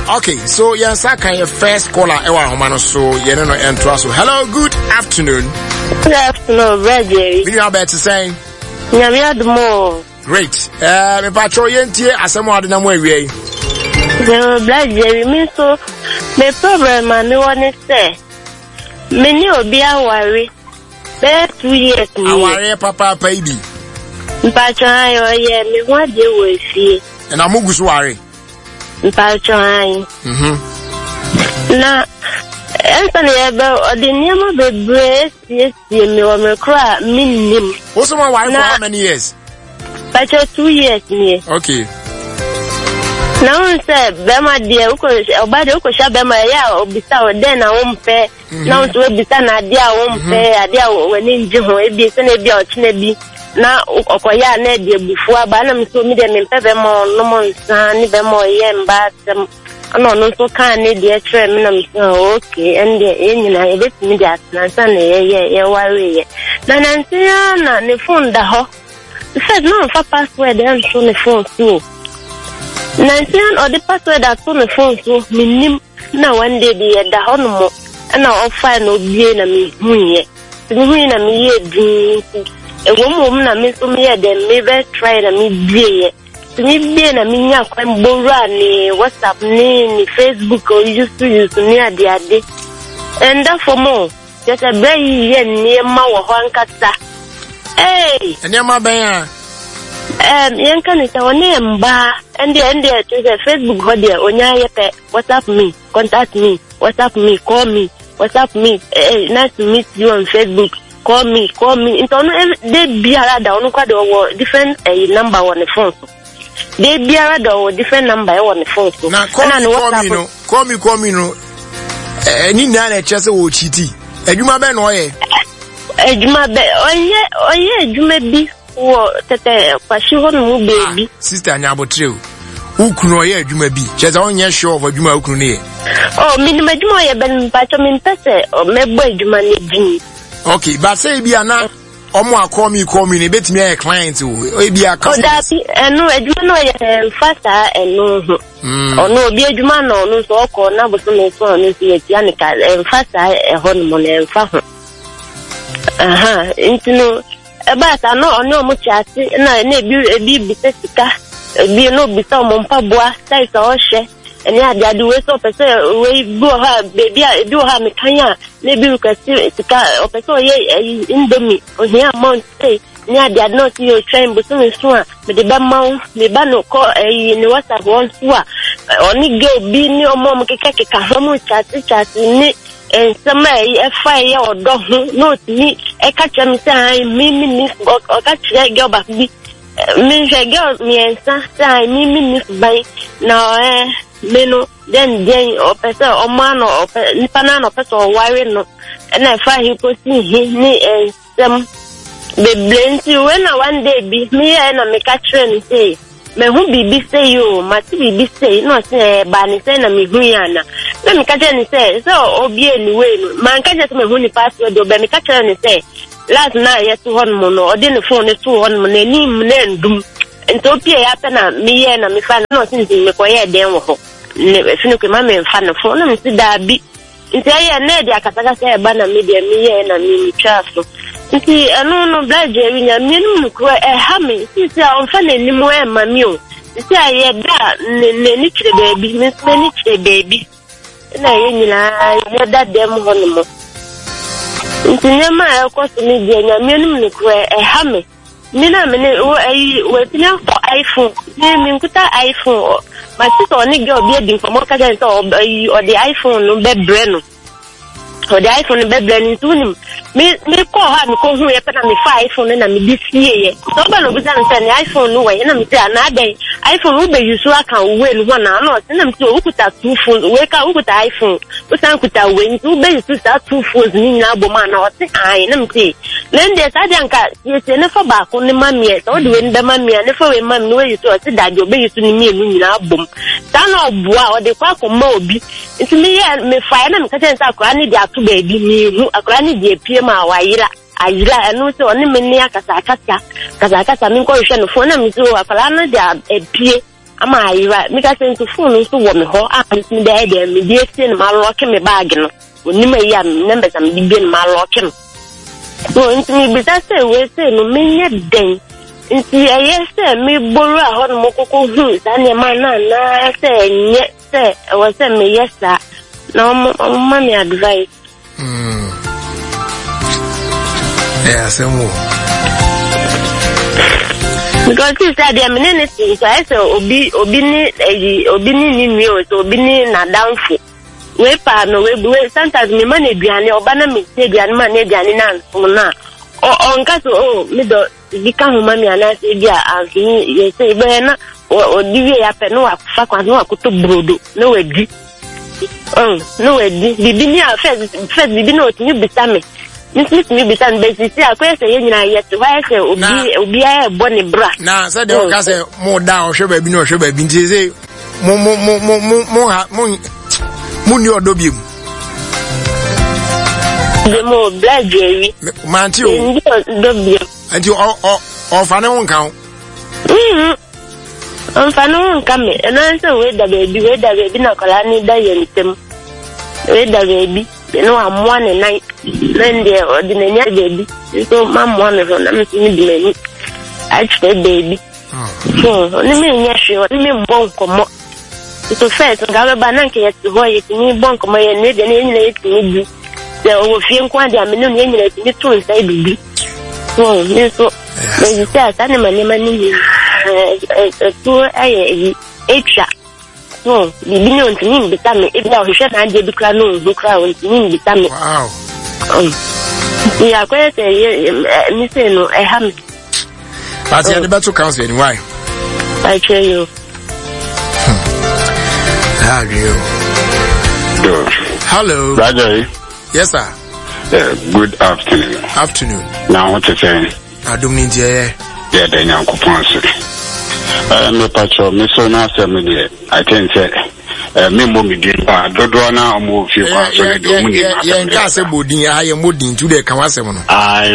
Okay, so yes, I can your first caller ewa homano so you know enter so. Hello, good afternoon. Good afternoon, Reggie. What you about to say? More. Great. Me patrol yentie asemo ade na mo awie. The black Jerry me so the problem I no want to say. Many obi aware. Be 2 years me. Aware papa baby. Mpacho ayo ye me wa de we fie. And amugu so ware. Mpacho ayo. Na Anthony ebe odi niam bebre sie me wa me kra minnim. Also my wife for how many years? Mpacho 2 years me. Okay. Now say bema dia uko obade uko sha bema ya obisa ode na wompe na so obisa na dia wompe adia wani nji ho ebi se na bia ochine bi na okoya na dia bufu aba na mso mi de mempe bema no monsa ni bema ye mba tem ana no so kan ne dia tre mi na mso okay ende enyina e betimi dia atlansa na ye ware na nansi na ne phone da ho said no fa password and so ne phone too. Nantian or the password that on the phone so minim na one day the honomo and now offer no be na me huye. Me na me ye drink. A woman na me so me then maybe try na me be. Me be na me nya kwan bora ni WhatsApp ni Facebook or used to use near the ade. And that for more. Just a very yen near ma wa hankata. Hey! And your mama Yanka ni tawane mba ende to the Facebook hodia onya yepe WhatsApp me, contact me, WhatsApp me, call me, WhatsApp me. Nice to meet you on Facebook. Call me. Into they biara da onu kwa do different number on the phone. They biara da different number on the phone. Na call me no. Ni na na chese wo chiti. Adwuma be no ye. Adwuma be oye adwuma bi wo tete kwashi hono mu baby sister nyabotre ukunu oye adwuma bi cheza onye sure of adwuma ukunu ne oh minimum adwuma ye ben pacho min pese mebo adwuma ne din. Okay, but say bi ana omo call me ne betimi aye client o e bi aka oh that no adwuma no ye faster eno ono obi adwuma no so okọ na bo so me so no si etia ne ka faster hono mo ne fa ho intino but I know no much chati na ebi bisesika ebi no bisa mo mpaboa sai so hye ene ade we so pese we go ha baby ebi ha mekanya na ebi ka sika o pese ye indomie o here amount say ni ade no see you train but so a me de ba mawo me ba no ko ni WhatsApp one so a oni girl bi ni omo mkeke ka ho mu chati ni somebody fire or dog not me a catch me say me or catch that girl back be me say girl me and say me by now meno then or person or man or nipanan or person or wiring no and I find he posting he and some the plenty when I one day be me and I make a train say me who be say you mati be say no say ba ni say na me huana na me ka ni say so obi anyway no man ka just me hu ni password obi me ka ni say last night yes one mo no odi ni phone to one mo na ni mo na ndum ento pie ya pe na me ye na me fa no since me ko ye den wo ho ne finu ke ma me fa na phone na me si da bi nti ye na dia kasaka say ba na me dia me ye na me twa so nti no black Jerry nya minimum ko ha me si on fa na ni mo e ma mi o si aye da ne ni kire baby me ni kire baby na ye nyina ye da dem ho no mo nti ne ma e ko so ni dia nya minimum ko ha me ni na me ne wo tinya for iPhone ni mi nkuta iPhone ma si to ni girl bi edi ko mo ka je so o the iPhone no be brand no o the iPhone be brand tu ni me ko ha me ko hu ye pe na me fa iPhone na me disie ye so ba no bi san say ni iPhone no we na me say na dey iPhone wo be use aka we no na no say na me say ukuta two phones we ka ukuta iPhone we san kuta we wo be use that two phones ni na bo ma na o say ai na me say then dey say anka ye say ne fa ba ko ni ma me so de we ni be ma me ne fa we ma me we use o say daddy o be use ni me ni na bom ta na oboa o de kwa ko ma obi nti me ye me fa na me ka say akora ni de ato baby ni hu akora ni de pie ma waira ayira enu se oni me ni akasa min ko hwe no fo na mi so akala na dia epie ama ayira me ka say to phone so wo me ho am me dey me dey say na lock me bag no oni ma ya numbers am di be na lock no so into me be say we say no me nye den into yes say me boru a ho no mokoko hu sa ne ma na say nye say we say me yes na ma me advice yeah same because he said there many things so I say obi ni mi o so obi ni na downfall we pa no we sometimes me man eduane oba na me eduane man eduane na nso na o nka so me do bi ka ho ma me ana se bi a anki ye say be na o di we ya pe no afa kwa no akoto brodo no we di no we di bibi ni a first bibi no tini bitame Miss me be tan besi si akwese ye nyina yet why say obi aye boni bra na say dey o ka say mo da o hwe ba bi no hwe ba bi nti say mo ni odobi mu de mo black jerry manti o dobi anti o fa ne won kan on fa no won kan me na say we da baby na kola ni da ye ntem we da baby no am one night then the ordinary baby so mom one of them me di actually baby so ni me nya hwe ni me bon komo to first ga ba na nke yet ho yet ni bon komo ye ne de ne nyina yet ni bi se o fie nkwa de amene ne nyina yet ni to inside bibi so ni so me say asane mani to aye extra no, bibi no ntini bitame ebia ohwe na ade bikra no bikra ntini bitame wow ya kwete mi say no ham but you the better counsel anyway I tell you hello Roger. yes sir Good afternoon now what you saying adum ni je yeah the Nyankopon so me patcho me so na asem I think say me mo me din ba dodo na mo fi kwa so le do mu ni yeah nka se bodin aye modin tu de kan wasem no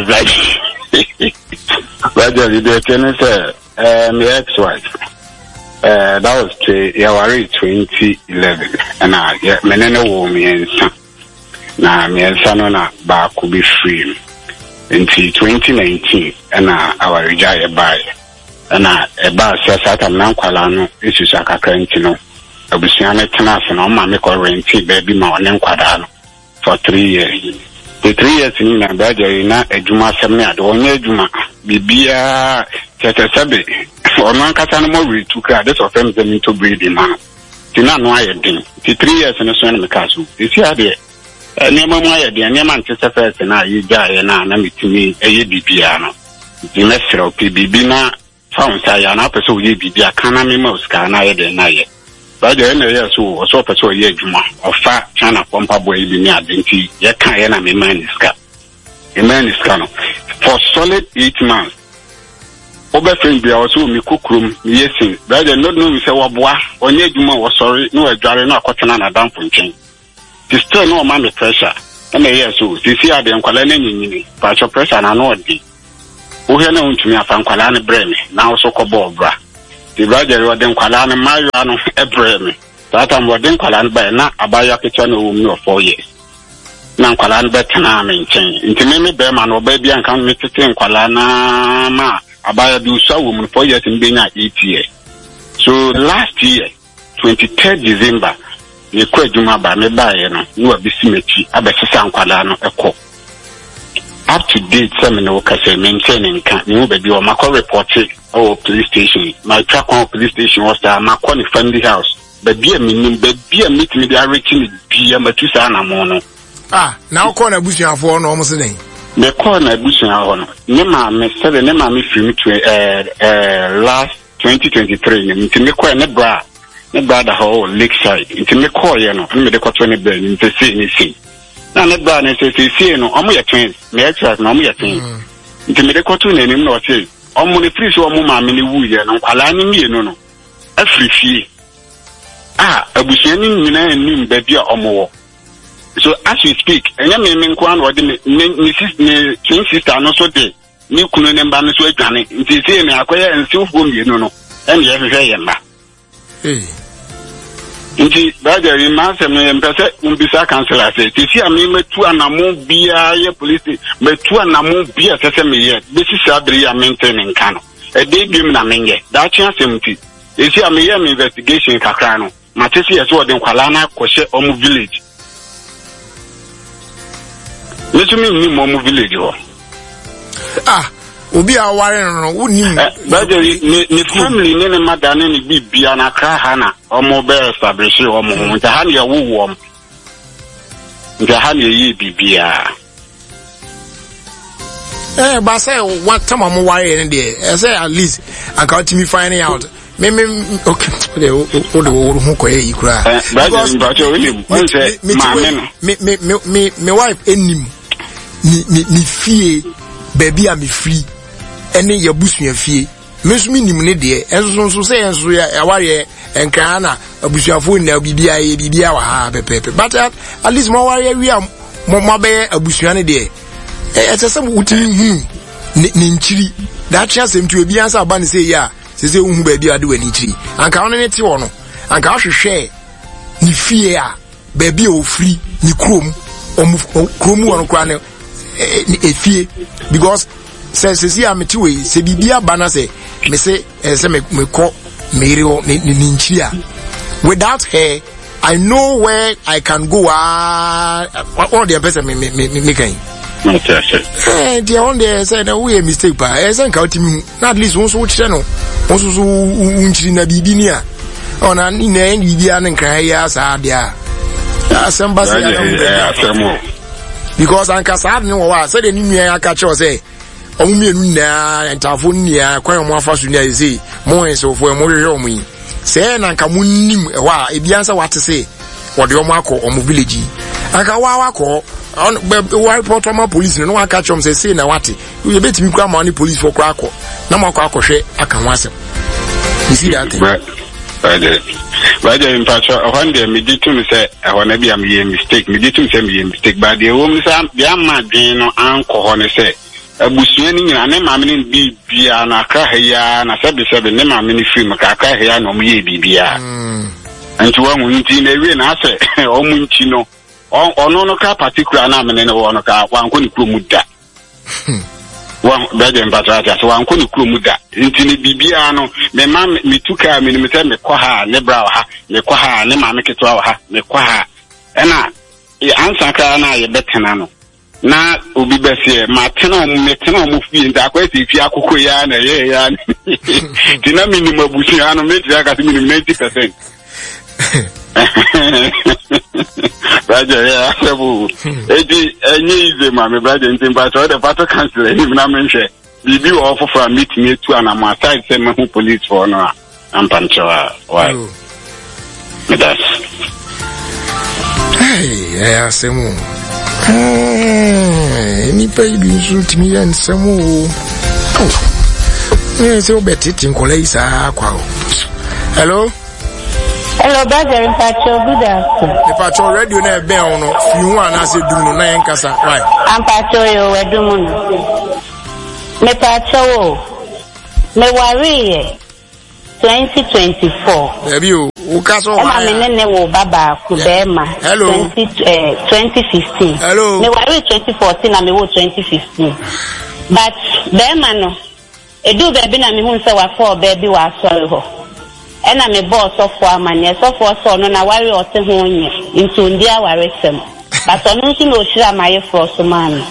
right Roger the ten say me ex-wife that was January 2011 and me nene wo me ensa na me ensa no na ba ko be free until 2019 and our retire by na eba sasa na nkwala no isusu akaka ntino abusia na tena ase na ma me ko renti baby ma one nkwada no for 3 years the 3 years ni na baje na adwuma asem ne ade onye adwuma bibia tetesebe ono ankata no mo retu kra this of them them to breed ma tina no ayedin the 3 years no so na me kaso isi ade nema mo ayedin nema ntese first na yi jae na mitimi eye bibia no di mesro bibi na found say na person we be akana me mouse ka na ye de na ye ba de na ye so person ye adwuma ofa chana pompa boy bi ni adenti ye kan ye na me maniska no for solid 8 months oba friend bia so mi kokrom yesin ba de no me say woboa onye adwuma wo sorry no adware no akotena na dampo nchen still no man me pressure na ye so sisi ade nkwala na nyinyini pa cho pressure na no odi ohe na untumi afa nkwala ne breme na so kobo obra ti brother wo de nkwala ne mayo anu ebreme tata mo de nkwala ne ba na abaya kecha na wo mu 4 years na nkwala ne betena me nchen ntimi me be ma no ba bia nkan me tete nkwala na ma abaya bi usa wo mu 4 years mbenya 8 years so last year 23rd December ye kwa juma ba me ba ye no ni wa bisimechi abesisa nkwala no ekọ up to date some no kase maintaining kan ni be bi o makọ report o police station my track on police station was there makọ ni family house be bia minim be bia meet me dia reaching bia matusa na mo no na o ko na busuafo no o mo se den me ko na busuafo no ne ma me sebe ne ma me film to last 2023 ni me ko ne bra da ho lakeside nti me ko ye no me de ko to ne bra ni se ni si na ne ba ne se no omo ye twins me extra na omo ye twins nti me de ko to na nim na o se omo ne free so omo ma me ne wu ye no kwala ni mie no afrifie abusia ni nyina nim ba bia omo wo so as we speak enya me nko an wo de ni twin sister no so de ni kunu ne mba no so adwane nti se me akoye nsufo mie no ene ye hwehwe ye mba Nti baja yi ma se me mpese mbisa councilor say ti si ami metu anamo bia ye police metu anamo bia sese me ye be si sabri ya maintain nka no e dey bim na menye da chia semti e si ami ye investigation kakra no matesi ye so de nkwala na kohye omu village metumi ni omu village ho obi a ware no wonim baja ni family ne madane ni bibia na kra ha na omo be establish omo ho nta ha ne ya wo nta ha ne yi bibia but say what time am ware there say at least I got me finding out me okay o ho ko yi kura me wife enim ni fie baby am free ene yabusuan fie mesumi nim ne de enso say enso ya ware enka na abusuafo na bibia wa ha pepe but at least mo ware wi am mo be abusuan de etesem utimi hu ni nchiri da chance em to bia sa ba ne say ya se hu ba bia de wani nchiri anka won ne te wo no anka hwehwe ni fie a ba bia o free ni krom won kra ne efie because says see am ti we se bibia bana say me say me ko meri ni nchia without her I know where I can go all the person me can they on there said we a mistake pa say ka otimi at least won so chire no won so unchiri na bibi ni a ona ni na bibia na nkran ya sa dia asamba say because anka sad ni wa say the new ya ka cho say omumienu na entafo nia kwan mo afa so nia say mo enso fo mo hwehwe omu yi say na nka munnim e wa ebiansa wate say wode omo akọ omo village anka wa akọ on wa report ma police no aka chom say na wate you betimi kwa ma ni police for kwa akọ na mo akọ akọhwe aka ho asem you see that thing Baja in Pacho, one day me did to say, I want to be a mistake, me did to say me mistake, but the woman said, the Amadino uncle, honey say, a bushing and a mammy be bia na kahaya, and a 77 nema mini film, kakaya no me bibia. And to one in a real answer, or munchino, or no car particular name and one car, one couldn't muda. One better and better, so one couldn't muda. Intini bibiano, me mam me tuka me me kwaha ne brawa me kwaha ne ma me ketwa ha me kwaha ena e ansa ka na ye betena no na obi bese ma tena me tena mo fi nda kwa ti fi akoko ya na ye ya tina minimum abusi ano me ti aka minimum 90%. Raja ya sabu eji enye ize ma me braja ntimba so the pato cancel ni na menhwe bibi wo ofofra meet me tu ana mo aside say me hu police for no ampanchoa why medas hey asemu ni pay bi shoot me and samu so betiti nkola isa kwa hello brother Mpacho, good afternoon. Mpacho radio na ebe ono fi hu ana se dum no na yen kasa right Mpacho yo wedum no me Mpacho me worry 2024 ebi o kaso wa me nene wo baba ku be ma 2015 hello me worry 2014 na me wo 2015 but be ma no edu be bi na me hu se wa for be bi wa sorry ho ena me boss of amane so for so no na worry o te ho onye into ndia worry sem but onu nso no shira maye for so man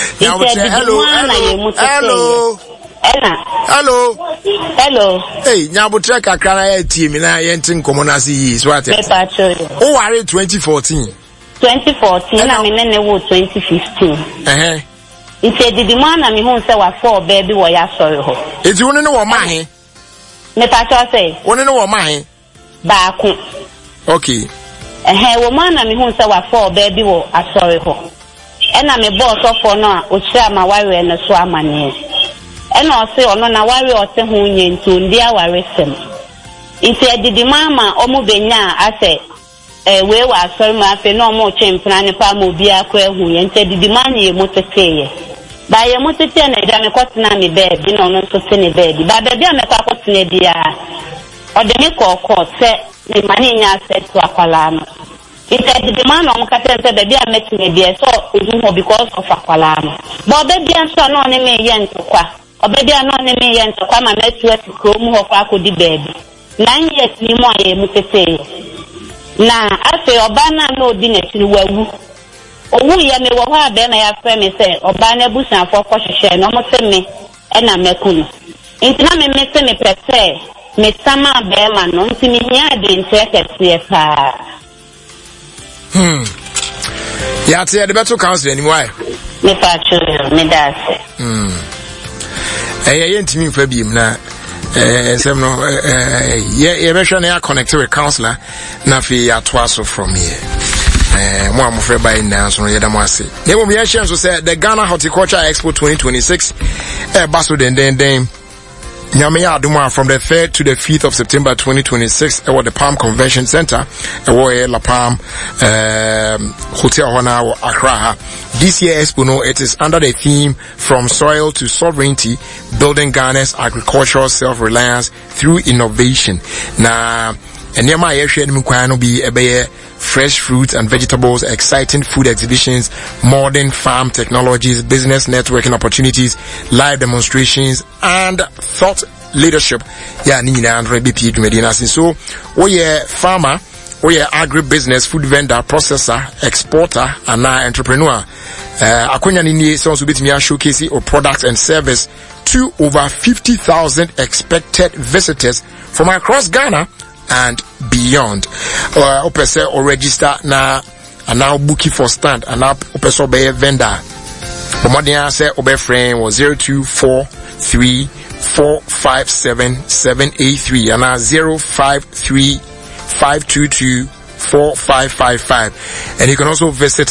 hello hey nyabutre kakra na ya tie mi na ye ntin komo na si yi so ate o ware 2014 na me nene wo 2015 ite didi mo na me hu se wa for baby wo ya sorry ho eti woni ne wo ma he me Pacho say woni ne wo ma he ba ku okay wo ma na me hu se wa for baby wo asori ho ena me boss of no a o kira ma ware na so amane ena o se ono na ware o te hu nye ntu ndi aware sem ite adidi mama o mu benya ase we wa asori ma afi no mo chempna ne pa mo bia kwa hu ye nte adidi mama ye moteteye ba ye motete na ida me kwatena me bed no no so te ne bed ba bed a me kwa kwatena bia ɔde ne kɔkɔ sɛ ne mane nya access to akwala no instead the man on kata sɛ baabi a metime deɛ sɛ ohu because of akwala no but ɔbɛ bia nso na ɔne me yɛ ntokwa ɔbɛ bia na ɔne me yɛ ntokwa ma metu ati krom hɔ kɔ akɔdi baabi 9 years ni mo ayɛ mu tete na afi ɔba na na odi na tiri wawu owu ya me wɔ hɔ a bɛ na ya frɛ me sɛ ɔba na busanfo kɔ hyehyɛ no mo se me ɛna meku no ntina me se me pɛ sɛ me sama bɛ ma no nti me hia de nkyɛ kɛseɛ paa ya te the better council anyway me pa churu me dase ye ntimi mfa biem na sem no ye be hwe na ya connect with counselor na fi ya to aso from here mo amofre by now so ye da mo ase ne mo ye share so say the Ghana Horticulture Expo 2026 baso den Nyamia Aduma from the 3rd to the 5th of September 2026 at the Palm Convention Center at La Palm Hotel Hona Accra. This year Expo, it is under the theme From Soil to Sovereignty, Building Ghana's Agricultural Self-Reliance Through Innovation. Now, and near my area will be a fresh fruits and vegetables, exciting food exhibitions, modern farm technologies, business networking opportunities, live demonstrations, and thought leadership. Yeah, Nina and BP Medina. So, we are farmer, we are agribusiness, food vendor, processor, exporter, and now entrepreneur. Akonya nini sounds to be me showcasing or products and service to over 50,000 expected visitors from across Ghana and beyond. Opese or register na and now booking for stand and now opese be vendor. Omodia say obe friend was 0243457783 and now 0535224555. And you can also visit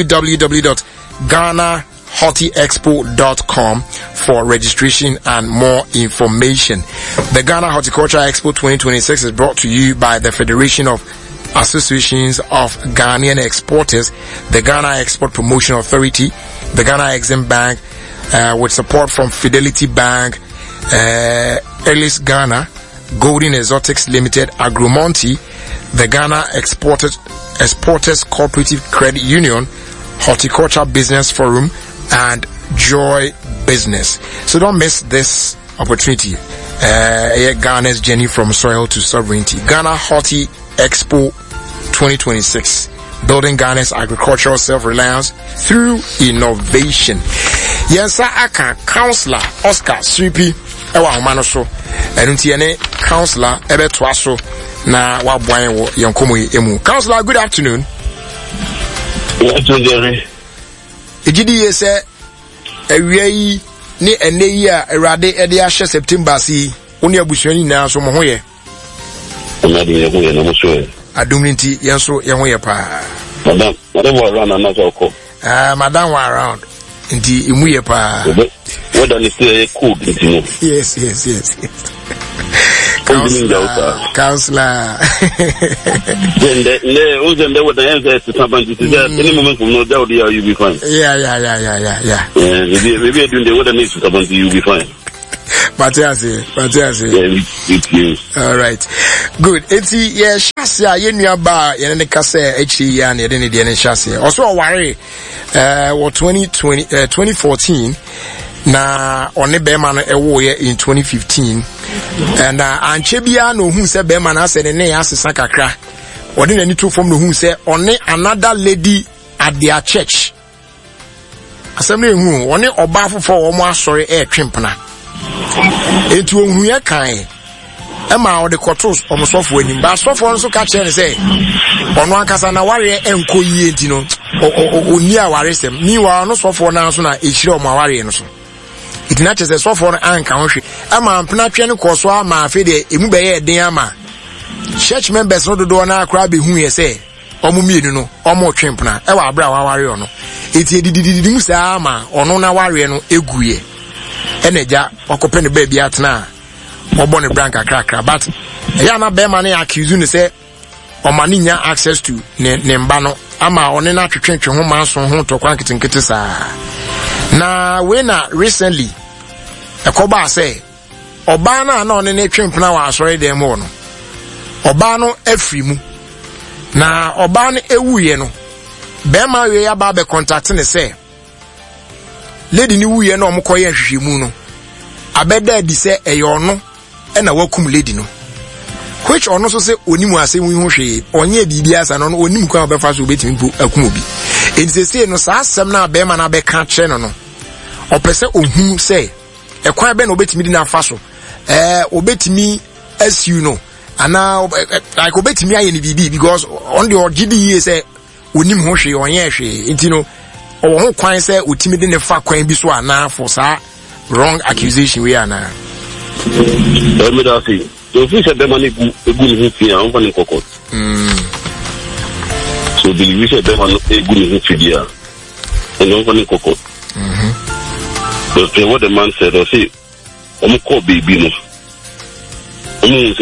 www.GhanaHortiExpo.com for registration and more information. The Ghana Horticulture Expo 2026 is brought to you by the Federation of Associations of Ghanaian Exporters, the Ghana Export Promotion Authority, the Ghana Exim Bank, with support from Fidelity Bank, Ellis Ghana, Golden Exotics Limited, Agromonti, the Ghana Exporters Cooperative Credit Union, Horticulture Business Forum, and Joy Business. So don't miss this opportunity. Ghana's journey from soil to sovereignty. Ghana Horti Expo 2026. Building Ghana's agricultural self-reliance through innovation. Yes, I can Counselor Oscar Sripi Ewa Humanoso. And Counselor Ebe Twaso na wabwan yankomo emu. Counselor, good afternoon. Ejidi yese ewiei ni eneyi a Erade ede ahye September si oni abusuani na so mo hoye. Onadi ye hoye na mo so. Adumnti yenso ye hoye pa. Madam wa around na so ko. Madam wa around. Nti imu ye pa. What do you say cool nti? Yes. Counselor. Then the what the answer to somebody to say any moment from no doubt you will be fine. Yeah. Maybe doing the what needs to somebody you will be fine. Patience. Yeah, all right. Good. It's shasi a yenua ba yene kase echi ya na yene de ne shasi. Also worry 2014 na one bema no ewo ye in 2015 and anche bia no hu se bema na se ne asesa kakra odi na ni to form no hu se one another lady at their church assembly hu one oba fofo wo mo asori twempena etu ohun ye kan ema odi kotos omosofo anim ba sofo nso ka che ne se ono akasa na ware enko yie enti no oni aware sem ni wa no sofo na so na ehire omo aware no so it not just a software and country. Ama mpena koso ama afede emu beye den ama church members no do na akra be hu ye say omo mienu no omo twempena e wa abra wa ware ono eti edididi mu sa ama ono na ware no eguye eneja okope ne ba bia tena obo ne branka krakra but ya na be ma na accuse ne say omani nya access to ne mba no ama one na twetwetwe ho manso ho to kwa nkete saa na we na recently ekoba say oba na one ne twempena wa asori dem ho no Oba no afri mu. Na oba no ewuye no. Bema we ya ba be contact ne say. Lady ni wuye no omokoye hwehwemu no. Abeda di say eyo no e na wakum lady no. Which ono so say onimu ase wi ho hwe onye bibia asa no onimu kwa obefa so obetimi bu akum obi. Enti say no sa asem na bema na be ka kire no. Opese ohun say ekwan be na obetimi di na afa so. Obetimi as you know. And now like obetimi aye ni bibi because on the GDE say onim ho hwe onye hwe. Enti no ho kwan say otimi di ne fa kwan bi so ana for sa wrong accusation we are now. Let me see. So if you said the money good here, I'm going to cook. So believe you said the money good here, and I'm going to cook. But what the man said, I say, I'm a call baby. No, he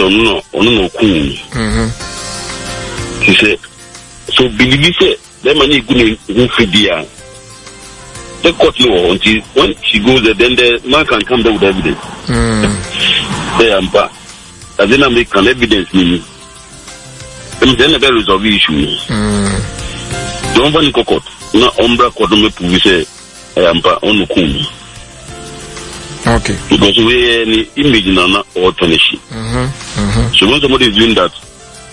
said, so believe you said the money good here. The court law until when she goes there, then the man can come there with evidence. They are back. I didn't make an evidence meaning. And then there is a issue. Don't want to court. No, Umbra Kodome Puvise, I am on the cool. Okay. Because we any image in an alternative. So when somebody is doing that,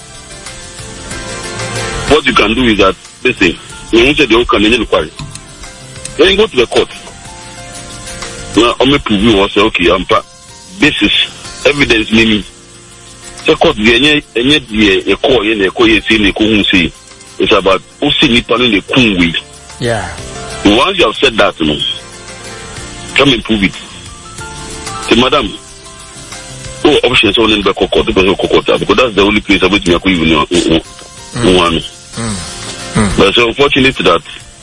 what you can do is that, listen, you say the can inquiry. Then you go to the court. Now, I'm going to prove you, say, okay, this is evidence meaning. The court, the call in the call, it's about Usi Nippon the Kungwi. Yeah. Once you have said that, come and prove it. Say, madam, options only in the court, because that's the only place I would make you one. But so unfortunate that.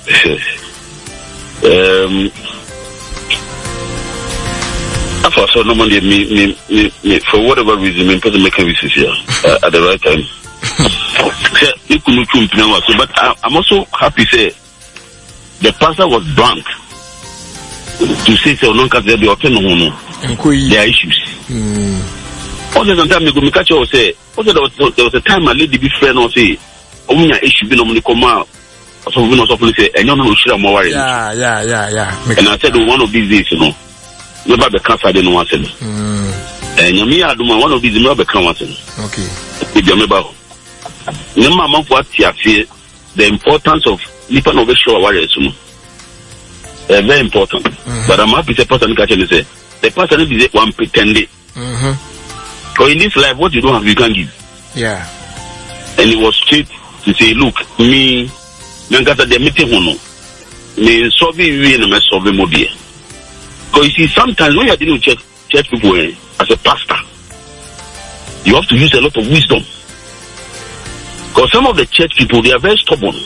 For so normally me for whatever reason me person make reasons here at the right time. But I'm also happy say the pastor was blank to say so no cause there be their issues. All the time me go me catch you say also there was a time a lady be friend or say omunya issue be no money come out. So we know so say and you know shira more worry. Yeah. And I said one of these days, you know, never be cancer they no want to. And you me aduma one of these never be cancer. Okay. If you remember, number man for the importance of nipa no be sure warriors, you know. Very important. But I'm happy the person catch and say the person is one pretending. So in this life, what you don't have, you can give. Yeah. And it was straight to say, look, me. Because the meeting me solving we and me solving more dear. Because you see, sometimes when you are dealing with church people as a pastor, you have to use a lot of wisdom. Because some of the church people, they are very stubborn.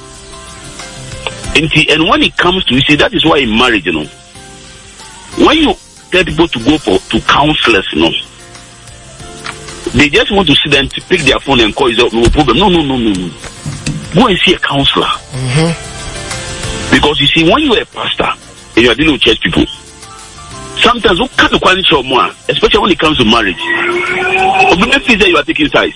And when it comes to, you see, that is why in marriage, you know, when you tell people to go to counselors, you know, they just want to sit and pick their phone and call it no problem. No. Go and see a counselor. Because you see, when you are a pastor and you are dealing with church people, sometimes you can't quality your more, especially when it comes to marriage. That you are taking sides.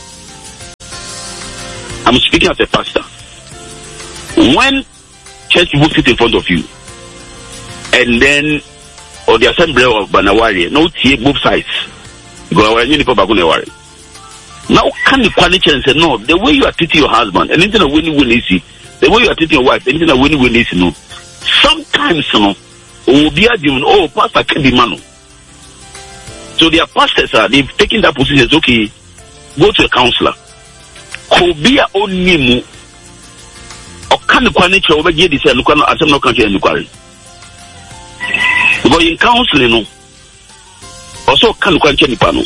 I'm speaking as a pastor. When church people sit in front of you, and then or the assembly of Banawari, no tea both sides. Go away, you need to worry. Now can you quality and say no, the way you are treating your husband, and anything a win-win easy, the way you are treating your wife, anything a win-win easy, no. Sometimes, you know, will be arguing, oh, pastor can be man. So their pastors they've taken that position, okay, go to a counselor. Could be a own name or can the quality over here this and look at some country and inquiry. Because in counseling, no, also can the quality panel.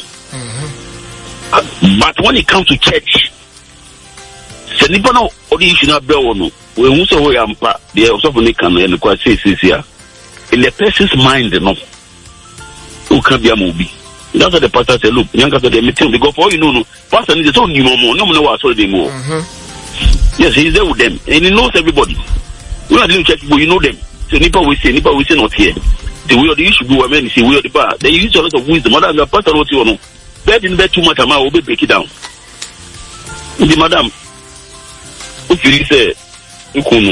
But when it comes to church, Senipano or the issue not bear no. We also we am they also for can and quite say here. In the person's mind, no, who can be a movie. That's what the pastor said. Look, young after the meeting, they go for you know, pastor needs his own new more. No one knows what they more. Yes, he's there with them, and he knows everybody. We are doing church people, you know them. So Nipa we say not here. The way of the issue go, I mean, see we are the bar. They use a lot of wisdom. Other than the pastor, what you know. bed in bed too much, I will break it down. The madam, if you say, Ukunu,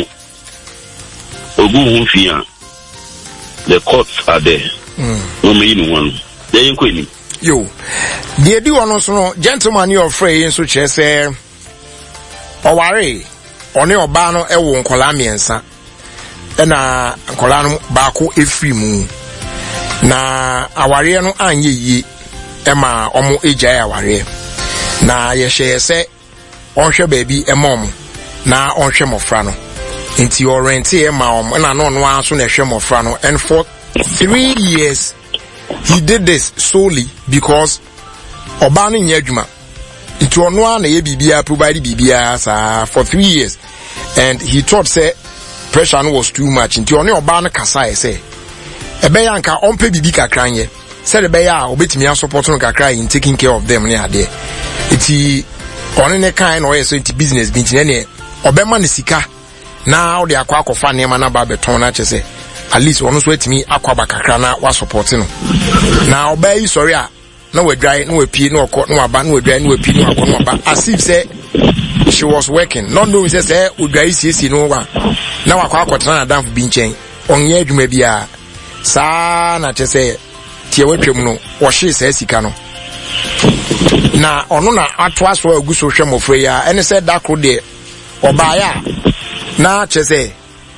Ogu, the courts are there. No mean one. They ain't quitting. Yo, the do also gentleman you're afraid in such as Oware, on your bano, a won colamiansa, and a colano baku every moon. Na awariano anye Emma omo eja aware. Na ye say onhwe baby emom na onhwe mofra no. Nti orenti Emma na no no anso na hwe mofra no, and for 3 years he did this solely because oba no nya adwuma. Nti ono na ye bibia provide bibia sa for 3 years, and he thought say pressure no was too much. Nti ono oba no kasa say ebe anka ompe bibi kakran ye said ebe ya obetimi support no kakran in taking care of them ne ade iti one ne kan no yes into business bi ntine ne obema ne sika na ode akwa akofa ne ma na ba beton na chese at least ono so etimi akwa ba kakran na wa support no na obai sorry a na we dry na we pie na okọ na aba na we dry na we pie na akọ na aba as if say she was working not knowing say we dry CC no wa na wakwa akọtana na damp bi nchen onye adwuma bia sa na chese tie wetwem no wo hye sa sika no na ono na atwa so aguso hwe mofre ya ene se dakro de obaaya na chese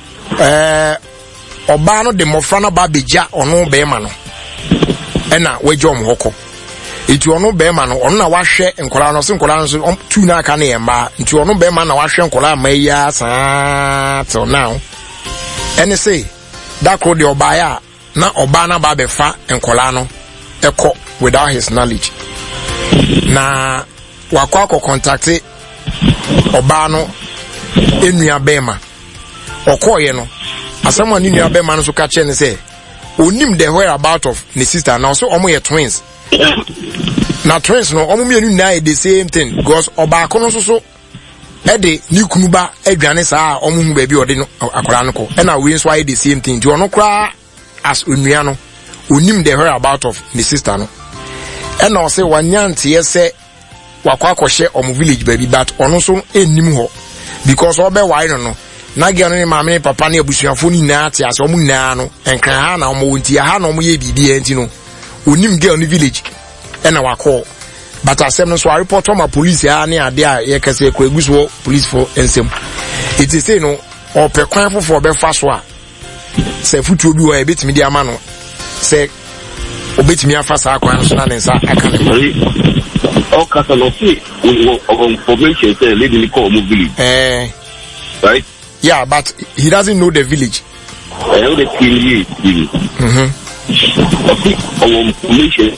oba no de mofra na ba beja ono be ma no ena wejom hoko iti ono be ma no ono na wahwe nkola no se nkola no so tu na aka na yemba nti ono be ma na wahwe nkola ma ya sa till now ene se dakro de obaaya na oba na ba befa nkola no eko without his knowledge na wakwa ko contact oba no enua bema okoye no asama ni nua bema no so ka che ne say onim the whereabout of ne sister now so omo ye twins na twins no omo mienu na the same thing because oba ko no so ede ni kunuba adwane saa omo hu ba bi ode no akora no ko na we nso aye the same thing do no kra as onua no onim the whereabout of ne sister no and I say one yanti yese wakwa kwhye omo village baby but ono so ennim ho because obe wai no na gya no ne maame ne papa ne abusuafo ni na ate ase omo na no enkran ha na omo wonti ha na omo ye bibi enti no onim girl no village and na wakọ but asem no so a report to ma police ha ne ade a ye kase ko eguso police for ensem it is say no opekwan fofo be fa so a se futuo bi wa e betimi di ama no se obetimi afa sa akwan so na nsa aka ne o kasa no see information say lady call mo village right yeah but he doesn't know the village I know the village information.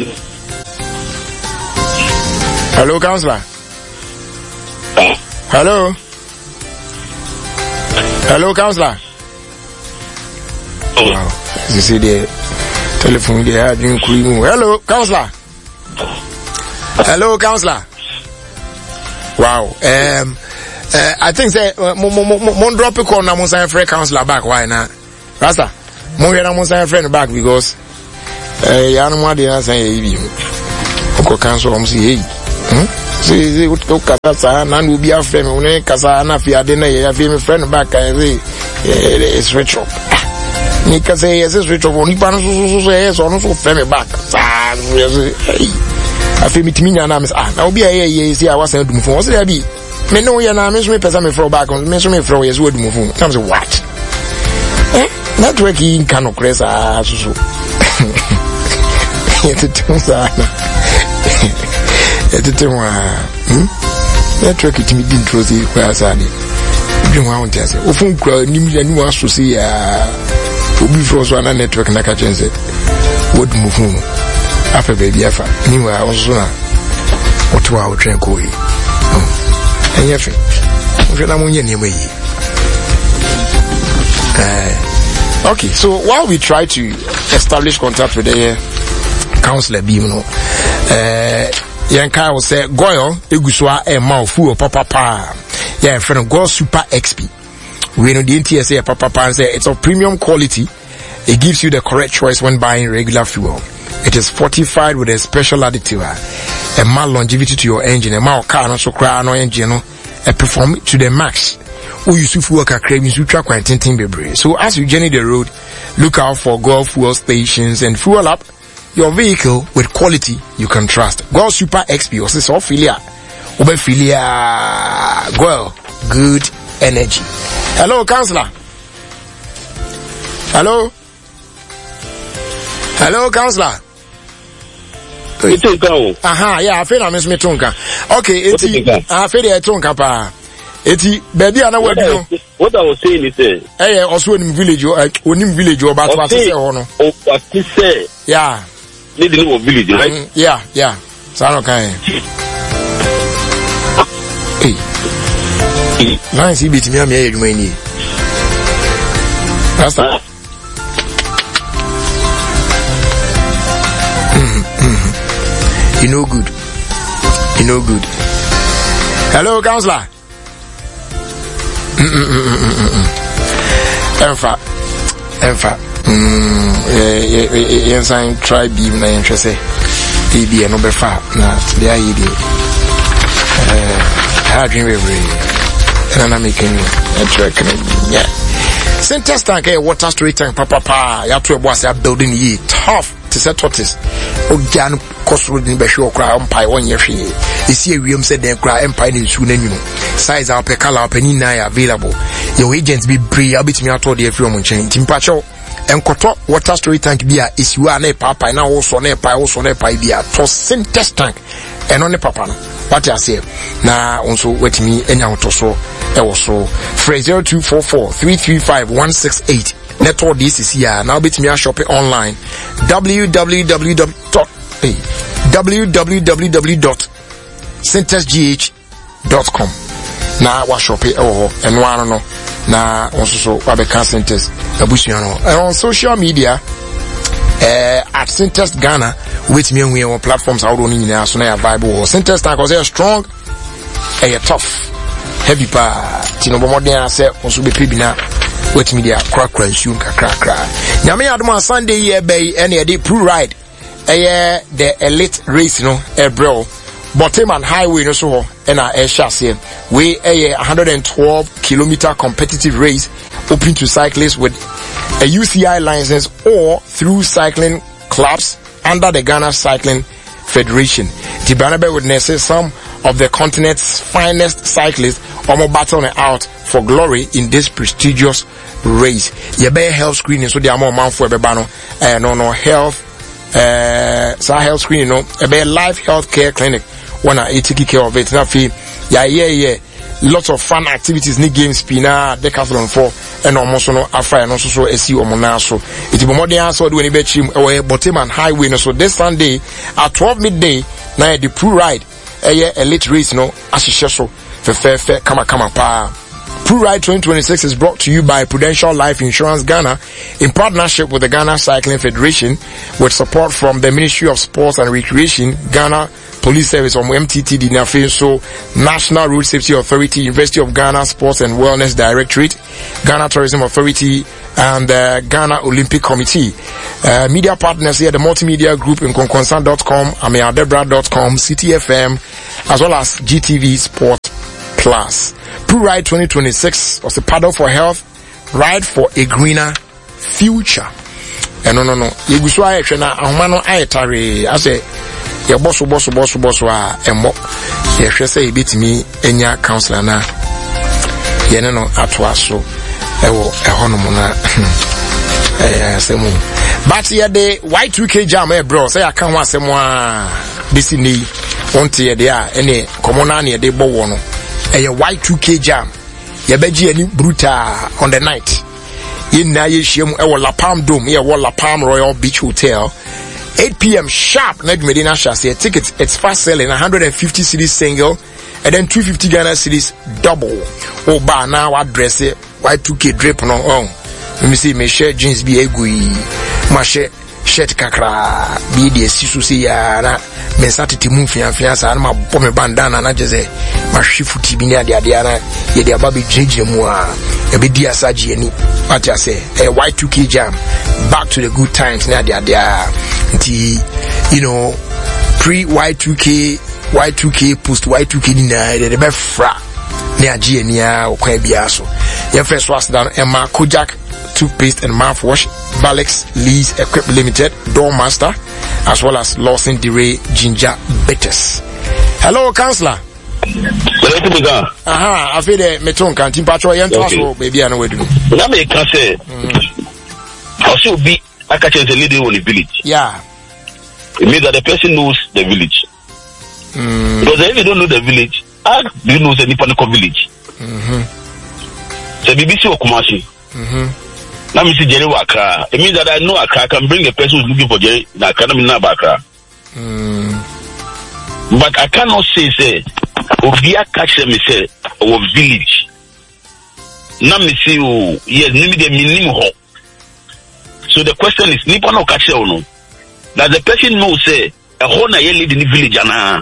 Hello counselor. Hello counselor. Wow, you see the telephone there doing cool. Hello counselor. Wow. I think say mon drop a call na mon sign friend counselor back why na Rasta mon hear na mon sign friend back because ya no mo dey answer e bi ko cancel am say hey say what to kasa na no bi afre me one kasa na fi ade na ya fi me friend back say switch up ni kasa yes switch up oni pa no so yes on so friend me back sa hey afi mitimi nya na me na obi aye say I was send dum phone say bi me no ya na me so me pesa me throw back on me so me throw yes we dum phone am say what network in kano kresa so network it me din trozi kwa sane bi ho awon tiase ofun kura nim ya ni waso se ya obi fro so na network na ka chense wod mu hu afa baby afa ni wa ozo na oto a otwen ko yi enyefe o na munye ni mai okay, so while we try to establish contact with the counselor, you know, Yanka will say, Goyo, Eguswa, and Maufu, Papa, yeah, friend of God Super XP. We know the NTSA, Papa, and say it's of premium quality. It gives you the correct choice when buying regular fuel. It is fortified with a special additive, a more longevity to your engine, a more car, no so cry, no engine, a perform to the max. Who you see work a cravings, you track quite baby. So as you journey the road, look out for Gulf fuel stations and fuel up your vehicle with quality you can trust. Gulf Super XP, or this Ophelia, Gulf, good energy. Hello, Councillor. Hello, Councillor. Aha, yeah, I feel I miss me tonka. Okay, I feel I tonka pa. Eti baby ana what I was saying is also in village or village or about what say or no. Oh, what to say? Yeah. Need to know village, right? Yeah. Sano kai. Hey. Nice bit me am here you That's that. You know good. Hello, Councillor. Enfa. Yes, I try beam na interest. Be no be far. Na there you do. I dream every. And I'm making a track. Yeah. Centers tank water storage tank. Papa. You have to was building ye tough. To set tortoise. Ogan cost road in Besho cry umpire 1 year. You see a William said then cry empire in soon and you know. Size up a color penina available. Your agents be brave, I'll be to me out all the film chain. Timpacho and Koto water storage tank beer is you are ne papa now also ne pie beer. Toss Centers tank and on the papa. What I say now also wait me any out so also phrase 0244 335 168. Network this is here. Now bet me a shop it online. www.centersgh.com. Now what shop it and one no. Now also Wabeka Centers Abusiano. And on social media at Centers Ghana with me on platforms out on in so now Bible Centers tank was strong tough heavy pa tino bomodern say also be pibina with media crack kakra. Nyame adoma Sunday year bay any day pro ride the elite race no bro Bottom Highway no so and a chassis we 112-kilometer competitive race open to cyclists with a UCI license or through cycling clubs under the Ghana Cycling Federation. The Barnaby witnesses some of the continent's finest cyclists almost battling out for glory in this prestigious race. Yebe health screening so the amount man for ebano no health health screening no ebe life health care clinic wanna take care of it na fi yeah lots of fun activities ni games pina decathlon for and almost no afa and also so esi omona so it be more than so do any be chim Bottom Highway no so this Sunday at 12 midday na the pro ride elite race no ashishe so fe kama pa. Pro Ride 2026 is brought to you by Prudential Life Insurance Ghana in partnership with the Ghana Cycling Federation with support from the Ministry of Sports and Recreation, Ghana Police Service on MTTD Nafinso, National Road Safety Authority, University of Ghana Sports and Wellness Directorate, Ghana Tourism Authority, and the Ghana Olympic Committee. Media partners here, the Multimedia Group in Concon.com, AmeaDebra.com, CTFM, as well as GTV Sport Plus. Pro Ride 2026 was a paddle for health, ride for a greener future. And no. You go so I na ahomano ayetare ase ye boss a emo. Ye hwe say bitimi enya counselor na ye no atoa so ewo ehonom na asemu. But ye the Y2K jam bro say aka ho asemu a this ni onte ye dey a ene komona na ye dey bowo no. A Y2K jam. Yabeji any brutal on the night. In Nayeshim, La Palm Dome, La Palm Royal Beach Hotel. 8 p.m. sharp. Ned Medina Chassis. Tickets, it's fast selling 150 cedis single and then 250 Ghana cedis double. Oh, bar now address it. Y2K drip no on. Let me see, my shirt jeans be a gui. My shirt kakra. Be the sisu see ya na. Men started move fiança na ma bombe bandana na jeze ma shifuti bi na dia na ye dia ba be jeje mu a e be dia saji ani what I say Y2K jam back to the good times. Now they are, you know, pre Y2K, post Y2K, the best fra. Near Genia or Quabiaso. Your first was down Emma Kojak toothpaste and mouthwash, Balex Lee's Equip Limited, Doormaster, as well as Lawson DeRay Ginger Bitters. Hello, Councillor. I feel the Meton can't patrol your baby. I know what to do. Let me say, how should be I catch a lady in the village? Yeah. It means that the person knows the village. Because if you don't know the village, how do you know the Nipponico village? So BBC or Kumasi. Now, Mr. Jerry Waka, it means that I know Accra can bring a person who's looking for Jerry in the academy now, Accra. But I cannot say, Obia catch them, say, or village. Now, me see, yes, maybe the minimum. So the question is, Nippon or catch or no? That the person knows, say, a whole year lead in the village,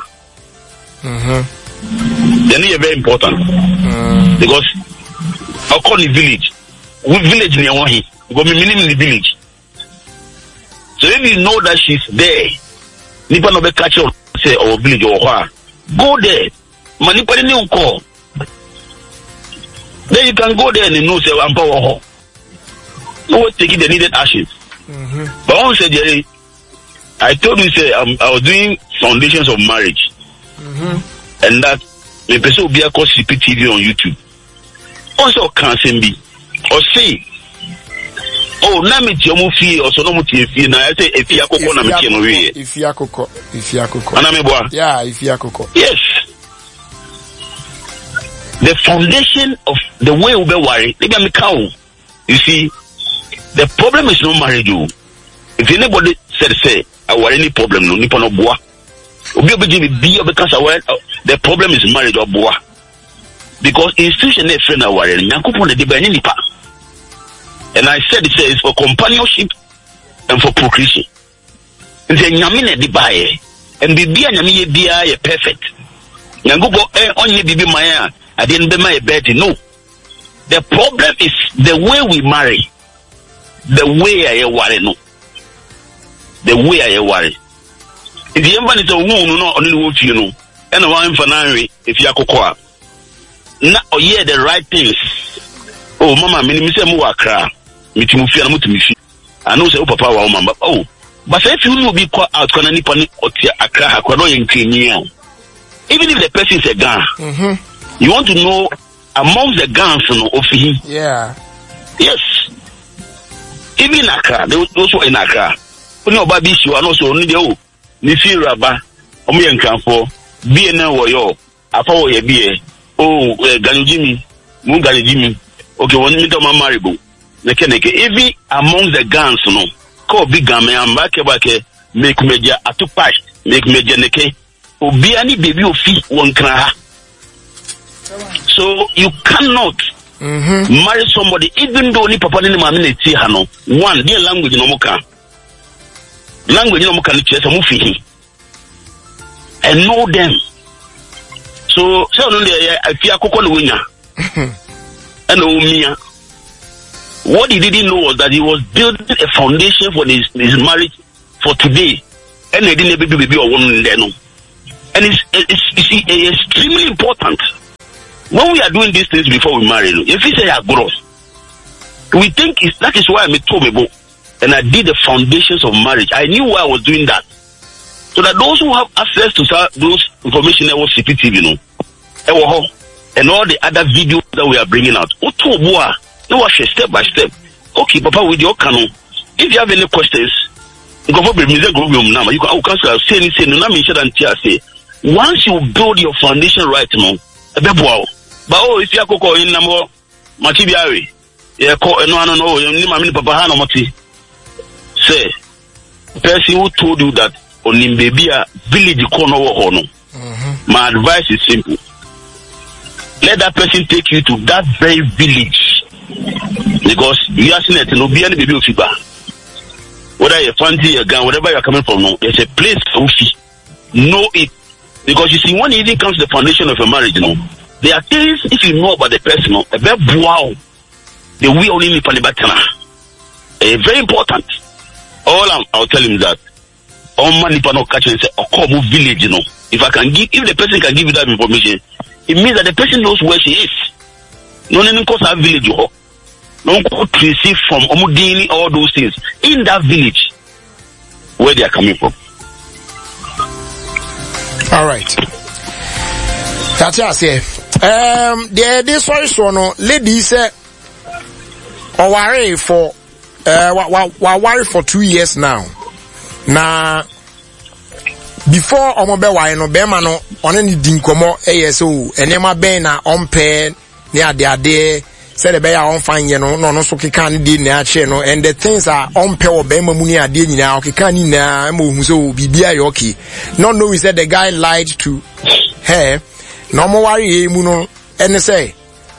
then it's very important. Because I call the village. We village near one here. We go meaning in the village. So if you know that she's there, Nipa no be catch her say our village or what, go there. Manipa ni call. Then you can go there and you know say I'm power. No taking the needed actions. But I say Jerry, I told you say I was doing foundations of marriage, and that the person will be a called CPTV on YouTube. Also can't be. Or say, oh, Namiti Omufi or Sonomuti, and I say, if Yakoko Namiti and we. If Yakoko. Anameboa. Yeah, if Yakoko. Yes. The foundation of the way we be worried, they be cow. You see, the problem is not marriage. If anybody said, say, I want any problem, no, Nippon or Boa. Because the problem is marriage or Boa. Because institution is friend aware, and I said it says for companionship and for procreation. And then Yamina de Baye and Bibi and Yami Bia perfect. Yangubo only Bibi Maya, I didn't be my bed. No. The problem is the way we marry, the way I worry. No. The way I worry. If the ember is a wound, no, only what you know, and a wine for Nari if you are cocoa. Na oye the right things. Oh mama, me say mo Accra. Me ti mo fi na mo ti me fi. I know say papa wa mama. Oh, but if you will be called out kana nipa ni oti Accra ha kwa no yen kwenyi. Even if the person is a Ghana. You want to know among the Ghans no of him. Yeah. Yes. Even in Accra, they also in Accra. Oni oba bi shi wa no so oni de o. Ni fi raba. Omo yen kanfo. Bi na wo yo. Afa wo ye bi oh, Ganujimi, Munganujimi. Okay, when you don't marry, even among the guns, no, call big game and back, make media at two patch, make media neke, or be any baby of feet one cry. So you cannot marry somebody, even though ni papa ni mamine ti hano. One, their language no moka. Language no moka ni chesa mufi. And know them. So I fear Coco winner. And Omia. What he didn't know was that he was building a foundation for his marriage for today. And they didn't baby or one there. No. And it's extremely important. When we are doing these things before we marry, if we say gross, we think that is why I told me and I did the foundations of marriage. I knew why I was doing that. So that those who have access to those information was CPTV, you know, and all the other videos that we are bringing out. No, step by step. Okay, Papa, with your canon. If you have any questions, go for the you can say anything. Say once you build your foundation right now, but if you are in number, Machibiari, no, Papa Hanomati, say, person who told you that on Nimbebia village corner or no. My advice is simple. Let that person take you to that very village. Because you are seeing it no be any baby of Fiba. Whether you fancy a gun, whatever you are coming from, no, there's a place to know it. Because you see, when it even comes to the foundation of a marriage, you know, there are things if you know about the person, no, a bit wow, the way only need for the batana. Very important. I'll tell him that on money for no catch and say Okomu village, you know. If the person can give you that information, it means that the person knows where she is. No cause that village, no go receive from Omudini, all those things in that village where they are coming from. All right. That's what I say. This one, no lady said, worry for worry for 2 years now. Now, before omobe wa no be ma no one ni dinkomo ASO enema ben na ompe ne ade said the bear on fine no so keka ni na ache no, and the things are ompe wo be ma mu ni ade nyina okeka ni na mo so bibia yoki. Not know we said the guy lied to her. No mo worry mu no ene say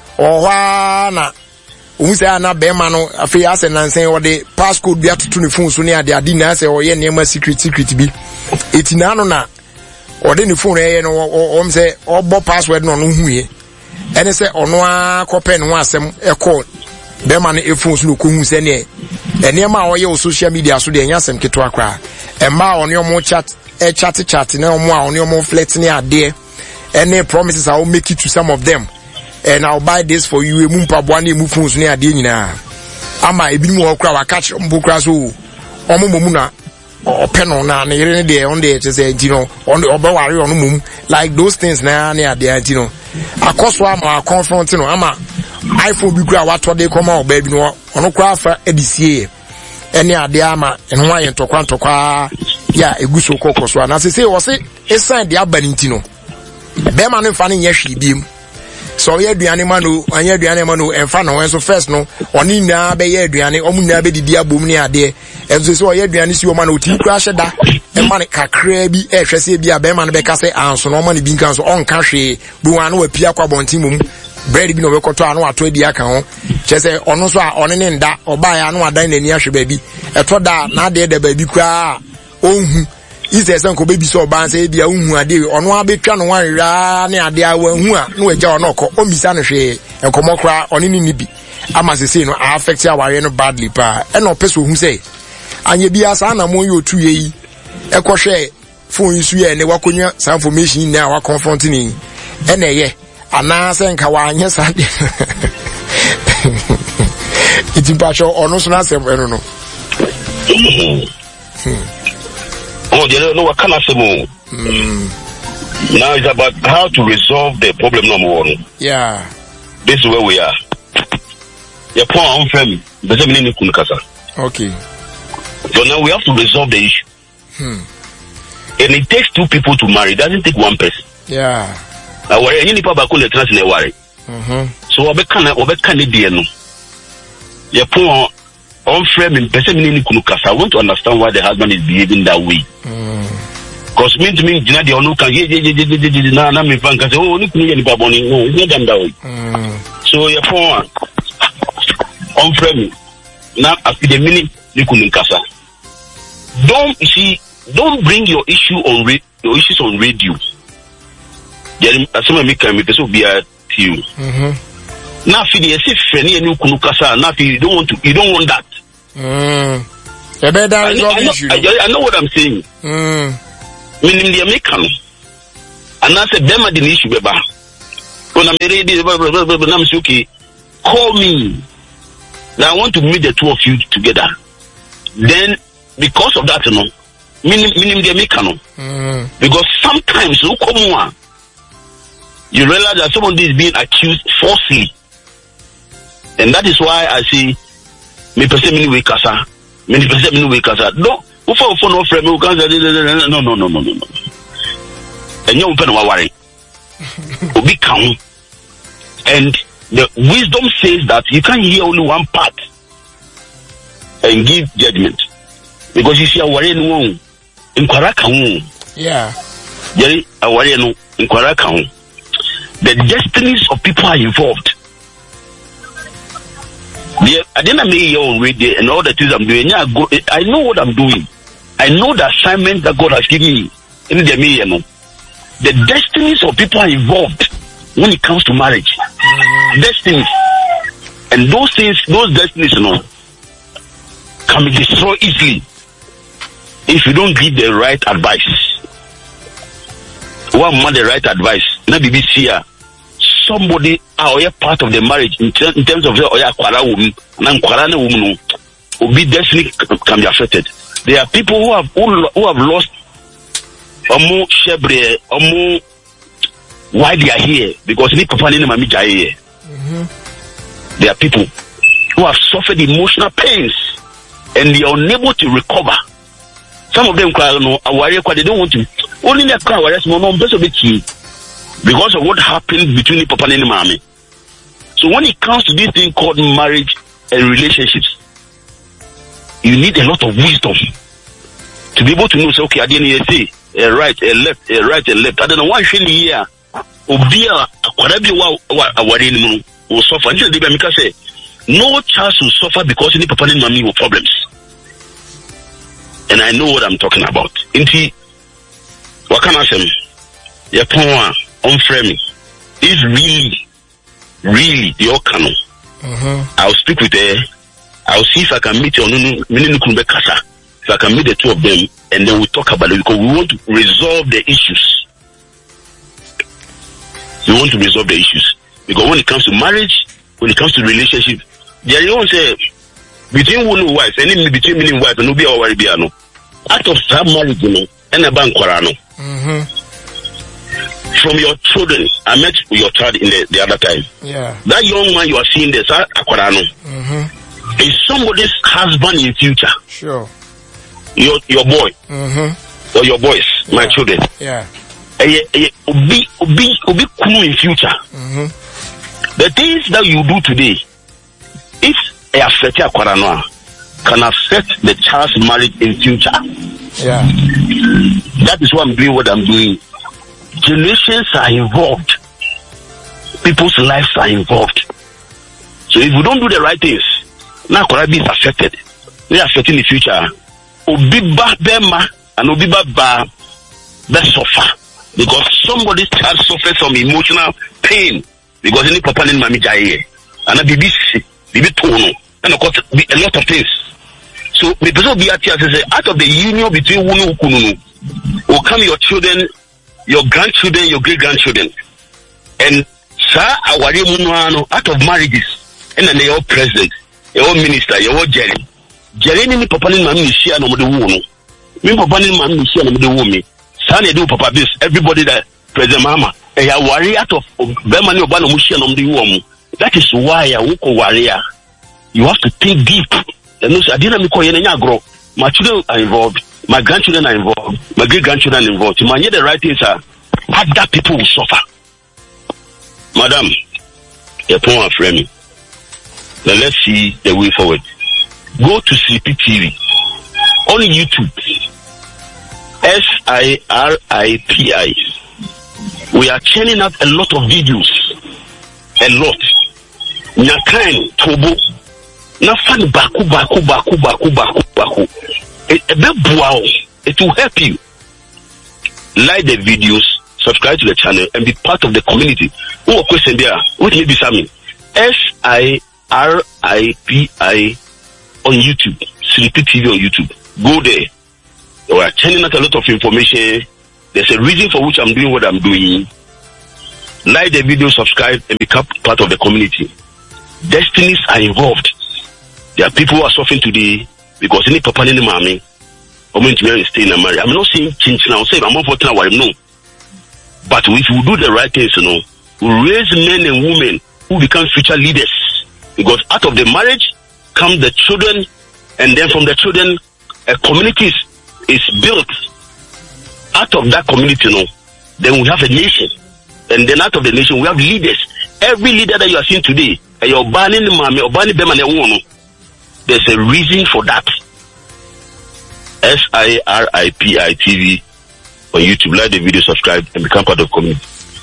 ohwa na say na be ma no afi ase nansen wo de passcode bi atoto ne phone so ne ade na say o ye nema secret bi etina no na o de ne phone ye no o say obo password no huye ene say ono a copy no asem e call be ma no e phone so no ko hu se ne enema a o ye social media so de enya asem keto akra e ma oni omo chat na omo a oni omo flirt ne ade any promises I will make it to some of them. And I'll buy this for you. A mumpa bwani mufun suni adi nyina. Ama ebi mu okra wa catch mbukra so. Omo mumuna peno na ne yere de on de say on the oba wari on mum like those things na ne adi antino. Akoso ama confront no ama iPhone bi kura wato de koma oba bi no ono kura fa edisie. Ene adi ama enho aye ntokwa ya eguso kokoso na se wo se esan de abanintino. Be man fa ne yehwe biem. So ye aduane ma no anya aduane ma no enfa no enso first no oni na be ye aduane omu na be didi abom ne ade enso so ye aduane si o ma no ti kura hyeda e ma ne kakra bi e hwese bi a be man be ka se anso no ma ne bi nkan so on ka hwe bu wan no apia kwa bontin mum bread bi no be koto anu ato adi aka ho chese ono so a one ne nda oba ya anu adan nani ahwe ba bi eto da na ade de ba bi kura onhu ise se nko bebi so ban se bia unhu ade ono abetwa no wanra ne ade awa hu a no agya ono ko omisa no hwe enkomokra oni ni bi ama se no affect aware no badly pa e no peso hu se anye bia sa na mo yotu yi ekohwe phone isu ye ne wakonya sa information na wa confront ni e na ye ana se nka wa anye sa de itipacho ono so na se no Oh, you know what can I say more? Now it's about how to resolve the problem number one. Yeah. This is where we are. Your poor own family. Okay. So now we have to resolve the issue. And it takes two people to marry. It doesn't take one person. Yeah. So your poor on frame in person I want to understand why the husband is behaving that way. Because me to me, Jina the onu can na me fan can say, oh, ni baboni. No, it's not done that way. So your phone on frame now after the minute you couldn't kasa. Don't bring your issue on your issues on radio. Some make me person be at you. Now if you say friendly and you couldn't kasa, now you don't want that. I know what I'm saying. Meaning the American. And I said, them are the issue, Beba. When I'm ready, okay, call me. Now I want to meet the two of you together. Then, because of that, meaning the American. Because sometimes, you realize that somebody is being accused falsely. And that is why I say, me person mini we kasa. Me person mini we kasa. No, ufa no frame we kasa. No. And you open worry. Obi count. And the wisdom says that you can't hear only one part and give judgment. Because you see a worry no in Kwaraka. Yeah. Jerry, a worry no in Kwaraka. The destinies of people are involved. I didn't make your own radio and all the things I'm doing. I know what I'm doing. I know the assignment that God has given me. In the destinies of people are involved when it comes to marriage. Destinies. And those things, those destinies, can be destroyed easily if you don't give the right advice. One man the right advice. Na BBC somebody or part of the marriage in terms of the kwara woman and kwara woman will be definitely can be affected. There are people who have lost more shebre more why they are here because they papa ni mami jai here. There are people who have suffered emotional pains and they are unable to recover. Some of them cry no they don't want to only that cry because of what happened between the papa and the mommy. So when it comes to this thing called marriage and relationships, you need a lot of wisdom to be able to know, say, okay, I didn't say a right, a left, a right, a left. I don't know why here will suffer. Say, no child will suffer because any papa and mommy will problems. And I know what I'm talking about. Inti, what can I say? Your power on framing is really the Okano. I'll speak with her. I'll see if I can meet your Kasa. If I can meet the two of them, and then we'll talk about it because we want to resolve the issues. We want to resolve the issues because when it comes to marriage, when it comes to relationship, there you won't say between one and wife, and in between me and wife, and no be our biano. Out of that marriage, you know, and a bank quarano. From your children, I met your child in the other time. Yeah. That young man you are seeing there, Aquarano, is somebody's husband in future. Sure. Your boy. Or your boys, my children. Yeah. Obi cool in future. The things that you do today, if they affect Aquarano, can affect the child's marriage in future. Yeah. That is why I'm doing what I'm doing. Generations are involved. People's lives are involved. So if we don't do the right things, now Korabi is affected. We are affecting the future. Obiba Bema and Obiba Ba suffer. Because somebody's child suffers from emotional pain. Because any papa and mommy die. And a BBC, Tono, and of course a lot of things. So the person be at out of the union between Wunu Kununu will come your children, your grandchildren, your great grandchildren. And sir, awari munuano out of marriages, and then they all president, your own minister, your own Jerry. Jerry ni papa ni mami share no mo de wunu. Me papa ni mami share no mo de wumi. Sir na do papa this everybody that president mama. E ya worry out of bema ni oba no mo share no mo de wumu. That is why ya woko warrior. You have to think deep. And no, I didn't grow. My children are involved. My grandchildren are involved. My great grandchildren are involved. If I hear the right things, other people will suffer. Madam, your point of framing. Then let's see the way forward. Go to Sleepy TV on YouTube. SIRIPI. We are churning out a lot of videos. A lot. Nyakain Tobo. Na fan baku. It will help you. Like the videos, subscribe to the channel, and be part of the community. Who question there? What may be something? SIRIPI on YouTube. Sleepy TV on YouTube. Go there. We are churning out a lot of information. There's a reason for which I'm doing what I'm doing. Like the video, subscribe, and become part of the community. Destinies are involved. There are people who are suffering today because any papa and any mommy are going to stay in a marriage. I'm not saying change now, say I'm not for no. But if we do the right things, we raise men and women who become future leaders. Because out of the marriage come the children, and then from the children, a community is built. Out of that community, then we have a nation. And then out of the nation, we have leaders. Every leader that you are seeing today, you're banning mommy or banning them and there's a reason for that. SIRIPI TV on YouTube. Like the video, subscribe, and become part of the community.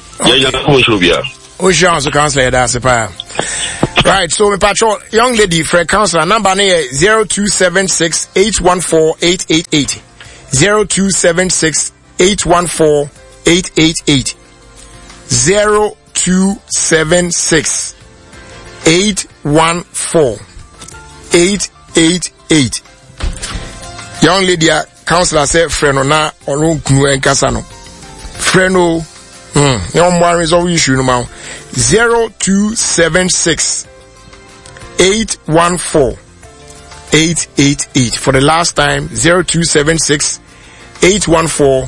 Right, so my patrol, young lady, Fred Counselor, number 0276 814 888. 0276 814 888. 0276 814 888. young lady counselor say friend na onu kunu enkasa no friend o young man resolve issue no ma 0276 814 888 for the last time 0276 814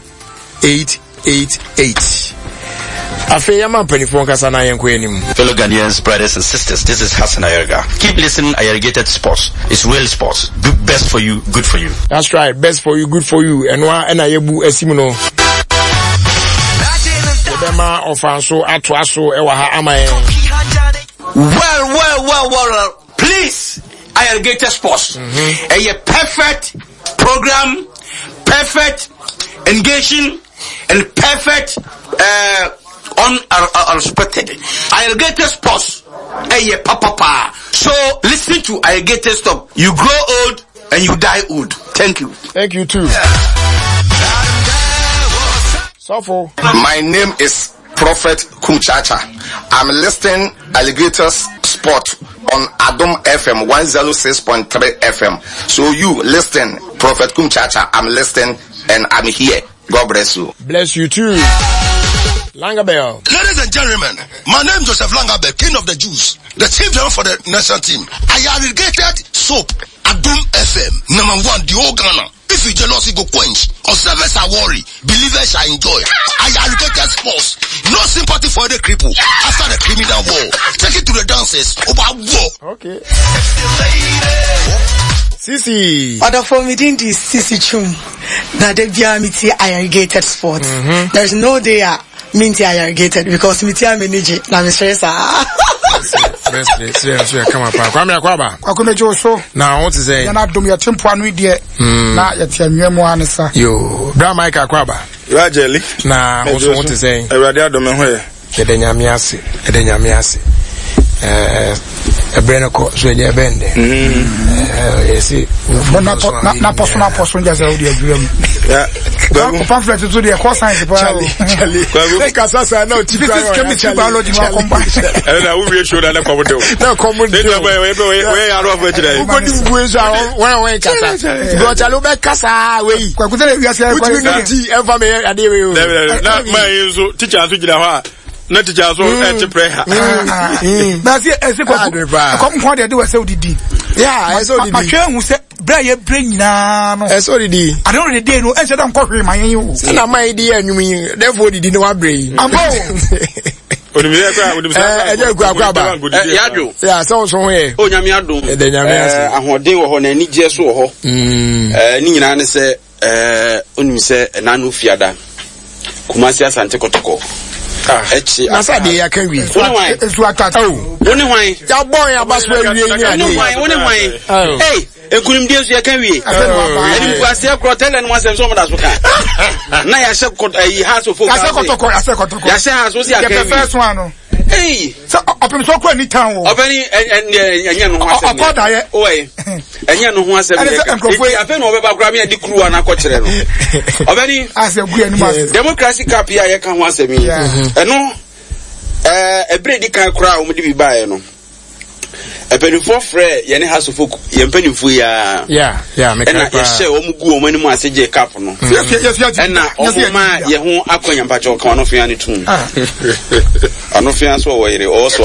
888. Fellow Ghanaians, brothers and sisters, this is Hassan Ayerga. Keep listening. Ayergated Sports. It's real sports. Best for you, good for you. That's right. Best for you, good for you. And Ayebu Esimono. Well. Please, Ayergated Sports. A perfect program, perfect engaging, and perfect unexpected. Ayergated Sports. Papa. So listen to Ayergated Stop. You grow old and you die old. Thank you. Thank you too. Sofo. My name is Prophet Kumchacha. I'm listening Alligators Sport on Adom FM 106.3 FM. So you listen, Prophet Kumchacha. I'm listening and I'm here. God bless you. Bless you too. Langabell. Ladies and gentlemen, my name is Joseph Langabell, King of the Jews, the chief general for the national team. Ayergated Soap, Adom FM, number 1, the whole Ghana. If you jealousy go quench, observers are worried, believers are enjoy. Ayergated Sports, no sympathy for the cripple after the criminal war. Take it to the dancers, over war. Okay. Sisi. Other for me didn't this Sisi Chum. That they be Ayergated Sports. There is no day minti Ayergated because me tia manage na me stress Best come up. Kwame akwaba. Kwame Joso. Now what is say? Ya na dom ya tempo anu die. Na ya tia nwemu anisa. Yo, bra Mike akwaba. Rajeli. Na what is say? Ewrade adome ho ye. Edanyame ase. Ebreno ko so je bende. Esi. Na poso nja za odi adwuram. Ya. Go pamphlet to the course science pa. Charlie. Say kasasa na oti kwa. Chemistry biology ma komba. Na wo we show na come do. Na come do. We are of today. Ugo di buwe so when kasa. Go chalo be kasa we. Kwa kutele wi ase kwa ni enfa me ade we. Na my so teacher so gina ho na teacher so et prayer. Na se ese kwa kom kwa de we say odidi. Yeah, eso odidi. Ma twa hu se bra ye bra nyina no. Eso odidi. I don't read dey no ense da nkɔhwe mayen yo. Na mai di anwum yi. Therefore odidi no wa bra yi. Ambo. Odimire kwa odimisa. Eje ku akwaba. Yadwo. Yeah, so ho ye. O nyame adom. De nyame ase. Ahode wo ho na ani gye so wo ho. Ni nyina ne se onim se nanu fiada. Kumasi Asante Kotoko. Echi asade ya kan wi. Esu atata o. Woni hwan? Ya bon ya baso wi ni ani. Woni hwan? Hey, ekunim die so ya kan wi. Ani kwase krotele no asem so mo da so kan. Na ya hye house of focus. Ase kotoko. Ya hye house so ya kan wi. The first one no. Hey, so opem so kwa ni town o. Openi enya no ho asem. Okoda ye. Oye. Enya no ho asem. Afi no obeba kura me adi kruwa na akɔkyere no. Openi ase gu ani ma. Democracy cap ya ye kan ho asem yi. Eno ebre di kan kura o mu di bi bae no. Epenifo frɛ ye ne hasofo ye mpanifo ya. Yeah, me kan. Na ye hye o mu gu o mani mu asegye cap no. Na o ma ye ho akonya mpacho kan no fia ne tum. Anofia so wo yire o so